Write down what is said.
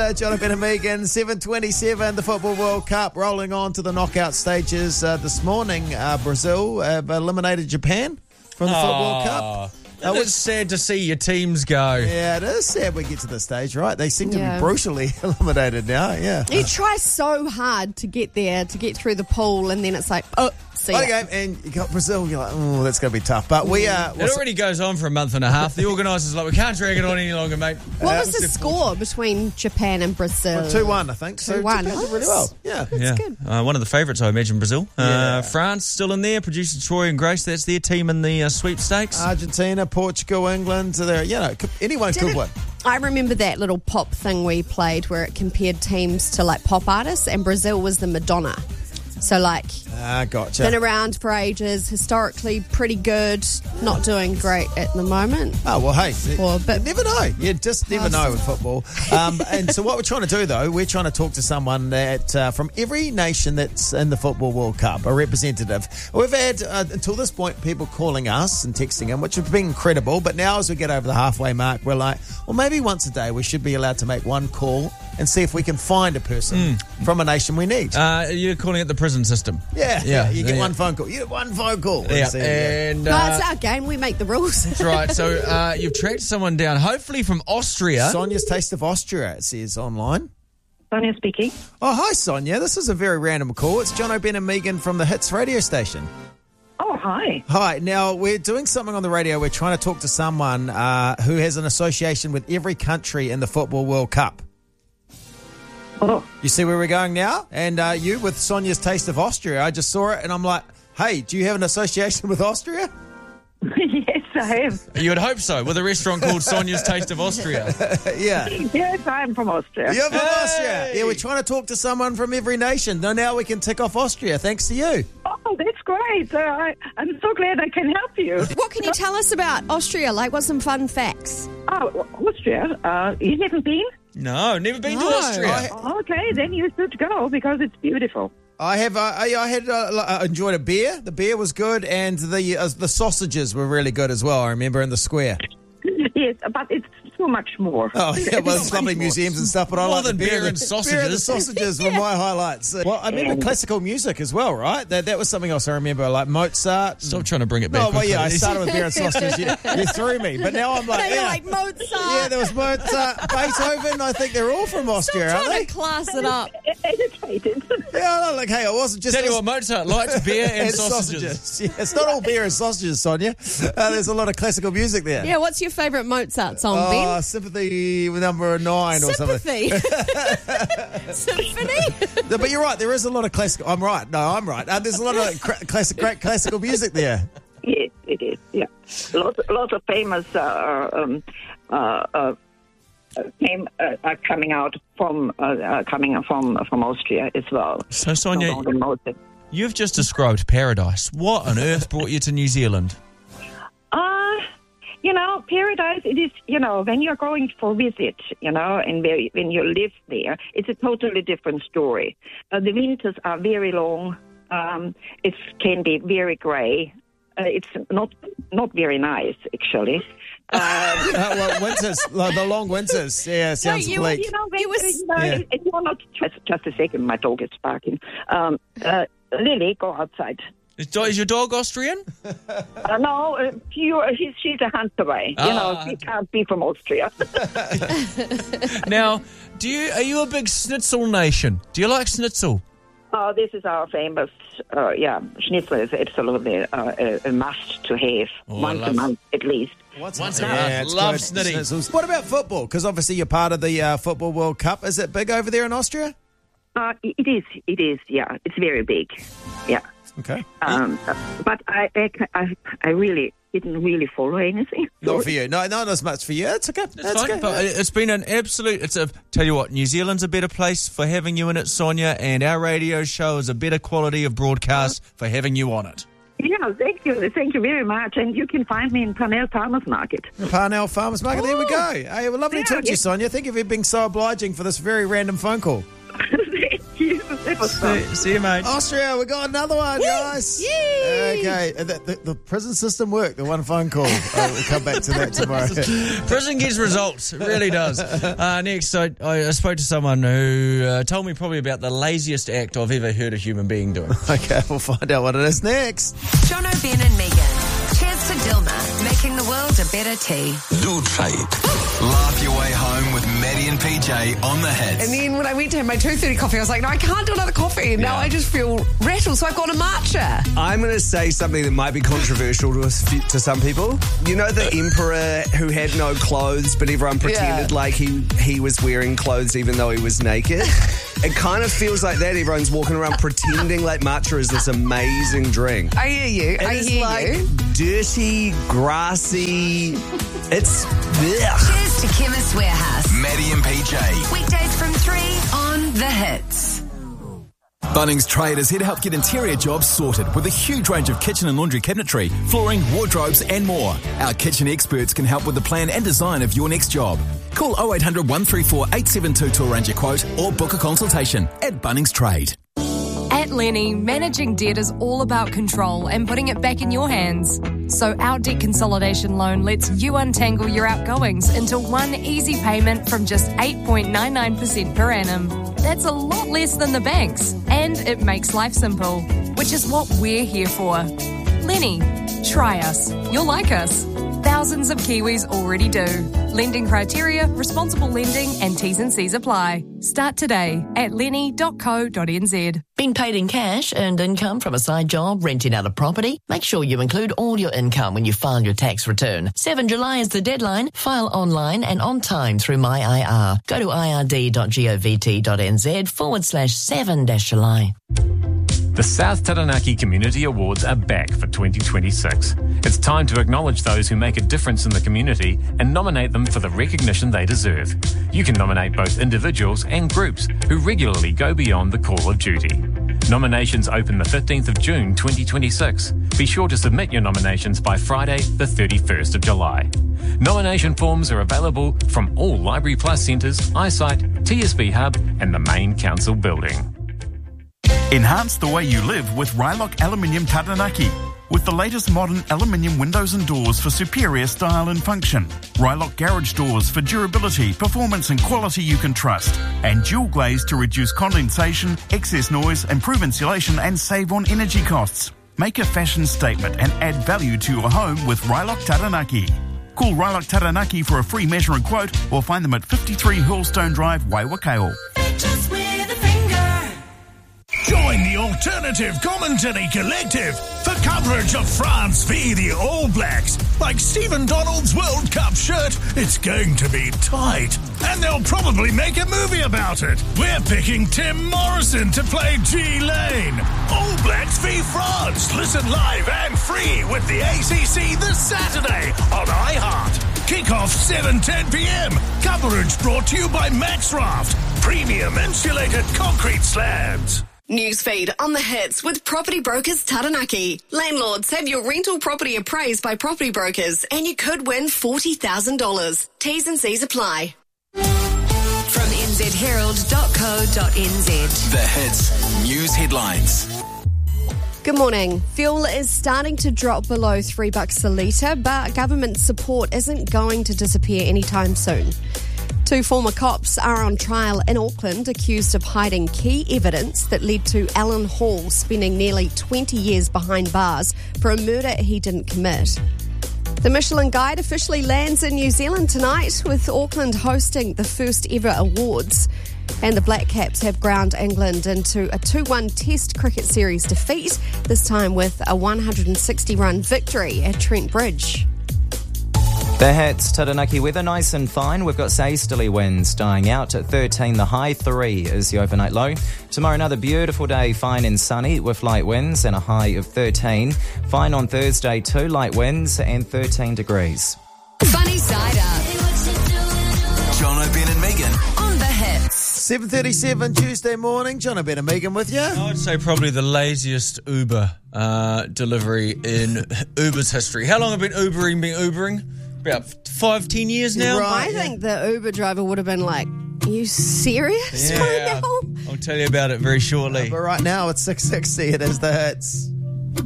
Jonathan and Megan, 7:27, the Football World Cup rolling on to the knockout stages. This morning, Brazil have eliminated Japan from the Football World Cup. It's sad to see your teams go. Yeah, it is sad we get to this stage, right? They seem to be brutally eliminated now, yeah. You try so hard to get there, to get through the pool, and then it's like, see ya. Okay, and you got Brazil, you're like, oh, that's going to be tough. But we are... It already goes on for a month and a half. The organisers are like, we can't drag it on any longer, mate. What was the score between Japan and Brazil? 2-1, I think. 2-1. So Japan did really well. Yeah. That's good. One of the favourites, I imagine, Brazil. France still in there. Producer Troy and Grace, that's their team in the sweepstakes. Argentina, Portugal, England. So anyone could win. I remember that little pop thing we played where it compared teams to like pop artists, and Brazil was the Madonna. So gotcha. Been around for ages, historically pretty good, not doing great at the moment. Oh, well, hey, but never know. You just never know with football. And so what we're trying to do, though, we're trying to talk to someone that from every nation that's in the Football World Cup, a representative. We've had, until this point, people calling us and texting in, which have been incredible. But now as we get over the halfway mark, we're like, well, maybe once a day we should be allowed to make one call and see if we can find a person from a nation we need. You're calling it the prison system. Yeah. You get one phone call. You get one phone call. Yeah. And, no, it's our game. We make the rules. That's right. So you've tracked someone down, hopefully from Austria. Sonia's Taste of Austria, it says online. Sonia speaking. Oh, hi, Sonia. This is a very random call. It's John O'Ben and Megan from the Hits radio station. Oh, hi. Hi. Now, we're doing something on the radio. We're trying to talk to someone who has an association with every country in the Football World Cup. Oh. You see where we're going now? And you with Sonia's Taste of Austria. I just saw it and I'm like, hey, do you have an association with Austria? Yes, I have. You would hope so, with a restaurant called Sonia's Taste of Austria. Yeah. Yes, I'm from Austria. You're from Austria. Yeah, we're trying to talk to someone from every nation. Now we can tick off Austria, thanks to you. Oh, that's great. I'm so glad I can help you. What can you tell us about Austria? Like, what's some fun facts? Oh, Austria? You haven't been? No, never been to Austria. Okay, then you should go because it's beautiful. I have. I enjoyed a beer. The beer was good, and the sausages were really good as well. I remember in the square. Yes, but it's so much more. Oh, yeah, well, it's lovely museums and stuff, but I like the beer and sausages. Beer and the sausages were my highlights. Well, I remember classical music as well, right? That was something else I remember, like Mozart. Stop trying to bring it back. Oh, well, yeah, I started with beer and sausages. You threw me, but now I'm like, You're like Mozart. Yeah, there was Mozart, Beethoven. I think they're all from Austria, aren't they? Class it up. Educated. Yeah, like, hey, I wasn't just... Tell you what, Mozart liked beer and sausages. Yeah, it's not all beer and sausages, Sonia. There's a lot of classical music there. Yeah, what's your favourite Mozart song, Ben? Sympathy number 9 or something. Symphony? But you're right, there is a lot of classical... I'm right. No, I'm right. There's a lot of great classical music there. Yes, it is, yeah. Lots of famous coming from Austria as well. So, Sonia, you've just described paradise. What on earth brought you to New Zealand? Paradise, it is, when you're going for a visit, and when you live there, it's a totally different story. The winters are very long. It can be very grey. It's not very nice, actually. Winters, the long winters. Yeah, sounds bleak. Not just a second. My dog is barking. Lily, go outside. Is your dog Austrian? No, she's a hunter away. She can't be from Austria. Now, are you a big schnitzel nation? Do you like schnitzel? Oh, this is our famous, schnitzel is absolutely a must to have once a month at least. Once a month. Love snitty. What about football? Because obviously you're part of the Football World Cup. Is it big over there in Austria? It is, yeah. It's very big, yeah. Okay. But I really didn't really follow anything. Not for you. No, not as much for you. It's okay. It's fine. Okay. But it's been an absolute... Tell you what, New Zealand's a better place for having you in it, Sonia, and our radio show is a better quality of broadcast for having you on it. Yeah, thank you. Thank you very much. And you can find me in Parnell Farmers Market. Parnell Farmers Market. There we go. Hey, well, lovely to talk to you, Sonia. Thank you for being so obliging for this very random phone call. Thank you. That was fun. See you, mate. Austria, we got another one, guys. Yay! Okay, the prison system worked. The one phone call. We'll come back to that tomorrow. Prison gets results. It really does. Next, I spoke to someone who told me probably about the laziest act I've ever heard a human being doing. Okay, we'll find out what it is next. Jono, Ben and Megan. Cheers to Dilma, making the world a better tea. Do trade. Laugh your way home with Maddie and PJ on the Hits. And then when I went to have my 2:30 coffee, I was like, no, I can't do another coffee. And now I just feel rattled, so I've got a matcha. I'm going to say something that might be controversial to some people. You know the emperor who had no clothes, but everyone pretended like he was wearing clothes even though he was naked? It kind of feels like that. Everyone's walking around pretending like matcha is this amazing drink. I hear you. It's dirty, grassy. It's... Blech. Cheers to Chemist Warehouse. Maddie and PJ. Weekdays from 3 on The Hits. Bunnings Trade is here to help get interior jobs sorted with a huge range of kitchen and laundry cabinetry, flooring, wardrobes and more. Our kitchen experts can help with the plan and design of your next job. Call 0800 134 872 to arrange a quote or book a consultation at Bunnings Trade. At Lenny, managing debt is all about control and putting it back in your hands. So our debt consolidation loan lets you untangle your outgoings into one easy payment from just 8.99% per annum. That's a lot less than the banks, and it makes life simple, which is what we're here for. Lenny, try us. You'll like us. Thousands of Kiwis already do. Lending criteria, responsible lending and T's and C's apply. Start today at lenny.co.nz. Being paid in cash, earned income from a side job, renting out a property? Make sure you include all your income when you file your tax return. 7 July is the deadline. File online and on time through MyIR. Go to ird.govt.nz/7-July. The South Taranaki Community Awards are back for 2026. It's time to acknowledge those who make a difference in the community and nominate them for the recognition they deserve. You can nominate both individuals and groups who regularly go beyond the call of duty. Nominations open the 15th of June 2026. Be sure to submit your nominations by Friday, the 31st of July. Nomination forms are available from all Library Plus centres, iSight, TSB Hub and the main council building. Enhance the way you live with Rylock Aluminium Taranaki. With the latest modern aluminium windows and doors for superior style and function. Rylock garage doors for durability, performance and quality you can trust. And dual glaze to reduce condensation, excess noise, improve insulation and save on energy costs. Make a fashion statement and add value to your home with Rylock Taranaki. Call Rylock Taranaki for a free measuring quote or find them at 53 Hurlstone Drive, Waiwakao. Join the Alternative Commentary Collective for coverage of France v the All Blacks. Like Stephen Donald's World Cup shirt, it's going to be tight. And they'll probably make a movie about it. We're picking Tim Morrison to play G Lane. All Blacks v France. Listen live and free with the ACC this Saturday on iHeart. Kick-off 7:10 p.m. Coverage brought to you by Maxraft. Premium insulated concrete slabs. Newsfeed on the Hits with Property Brokers Taranaki. Landlords, have your rental property appraised by Property Brokers and you could win $40,000. T's and C's apply. From nzherald.co.nz. The Hits News Headlines. Good morning. Fuel is starting to drop below $3 a litre, but government support isn't going to disappear anytime soon. 2 former cops are on trial in Auckland accused of hiding key evidence that led to Alan Hall spending nearly 20 years behind bars for a murder he didn't commit. The Michelin Guide officially lands in New Zealand tonight, with Auckland hosting the first ever awards. And the Black Caps have ground England into a 2-1 Test cricket series defeat, this time with a 160-run victory at Trent Bridge. The Hits, Taranaki weather nice and fine. We've got easterly winds dying out at 13. The high 3 is the overnight low. Tomorrow another beautiful day, fine and sunny with light winds and a high of 13. Fine on Thursday too, light winds and 13 degrees. Funny Side Up. Jono, Ben and Megan. On the Hits. 7:37 Tuesday morning. Jono, Ben and Megan with you. I'd say probably the laziest Uber delivery in Uber's history. How long have been Ubering? About 5-10 years now. Right. I think the Uber driver would have been like, are you serious right now? I'll We'll tell you about it very shortly. But right now, it's 6:60. It is the hits.